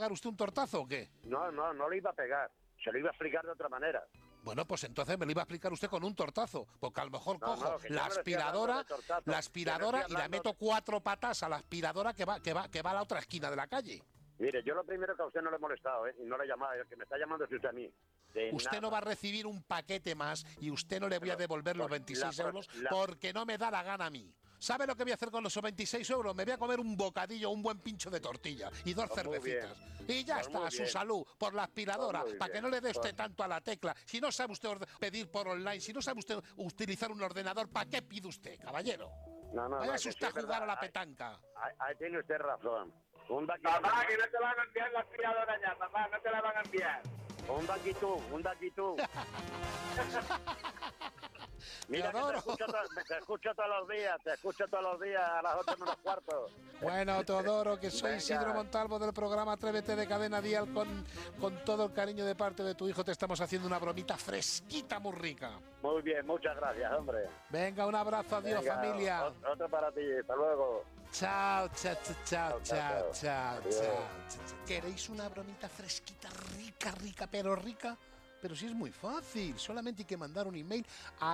pegar usted un tortazo o qué? No le iba a pegar. Se lo iba a explicar de otra manera. Bueno, pues entonces me lo iba a explicar usted con un tortazo, porque a lo mejor cojo que yo la no le estoy hablando de tortazo. aspiradora Yo no estoy y le hablando meto 4 patas a la aspiradora que va a la otra esquina de la calle. Mire, yo lo primero que a usted no le he molestado, y no le he llamado, el que me está llamando es usted a mí. Usted no va a recibir un paquete más y usted no le voy a devolver los 26 euros porque no me da la gana a mí. ¿Sabe lo que voy a hacer con los 26 euros? Me voy a comer un bocadillo, un buen pincho de tortilla y 2 cervecitas. Y ya está, a su salud, por la aspiradora, para que no le dé usted tanto a la tecla. Si no sabe usted pedir por online, si no sabe usted utilizar un ordenador, ¿para qué pide usted, caballero? Váyase usted a jugar a la petanca. Ahí tiene usted razón. Papá, que no te van a enviar la aspiradora ya, papá, no te la van a enviar. Un daquitú. Mira, que te escucho todos los días a las 8 menos cuarto. Bueno, Teodoro, que soy Isidro Montalvo del programa Atrévete de Cadena Dial, con todo el cariño de parte de tu hijo te estamos haciendo una bromita fresquita, muy rica. Muy bien, muchas gracias, hombre. Venga, un abrazo, adiós, familia. Otro para ti, hasta luego. Chao. ¿Queréis una bromita fresquita, rica, pero rica? Pero sí es muy fácil, solamente hay que mandar un email a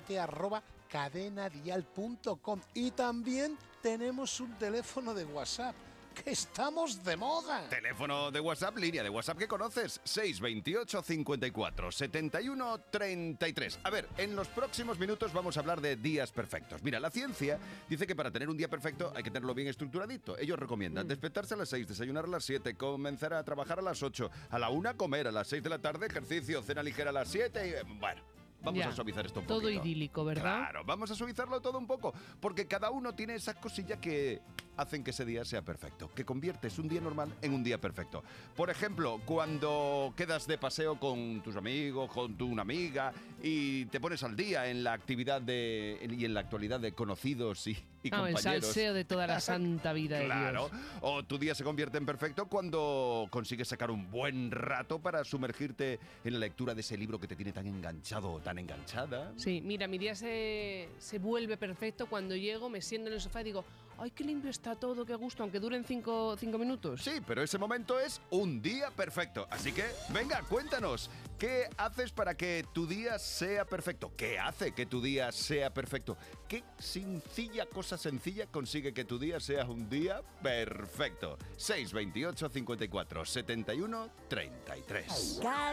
atrévete@cadenadial.com y también tenemos un teléfono de WhatsApp, que estamos de moda. Teléfono de WhatsApp, línea de WhatsApp que conoces, 628 54 71 33. A ver, en los próximos minutos vamos a hablar de días perfectos. Mira, la ciencia dice que para tener un día perfecto hay que tenerlo bien estructuradito. Ellos recomiendan despertarse a las 6, desayunar a las 7, comenzar a trabajar a las 8, a la 1 comer, a las 6 de la tarde ejercicio, cena ligera a las 7 y bueno... Vamos a suavizar esto un poquito. Todo idílico, ¿verdad? Claro, vamos a suavizarlo todo un poco, porque cada uno tiene esas cosillas que hacen que ese día sea perfecto, que conviertes un día normal en un día perfecto. Por ejemplo, cuando quedas de paseo con tus amigos, con una amiga y te pones al día en la actividad y en la actualidad de conocidos y compañeros. El salseo de toda la santa vida de Dios. Claro, o tu día se convierte en perfecto cuando consigues sacar un buen rato para sumergirte en la lectura de ese libro que te tiene tan enganchado, tan enganchada. Sí, mira, mi día se vuelve perfecto cuando llego, me siento en el sofá y digo, ¡ay, qué limpio está todo, qué gusto! Aunque duren 5 minutos. Sí, pero ese momento es un día perfecto. Así que, venga, cuéntanos, ¿qué haces para que tu día sea perfecto? ¿Qué hace que tu día sea perfecto? ¿Qué cosa sencilla consigue que tu día sea un día perfecto? 628 54 71 33.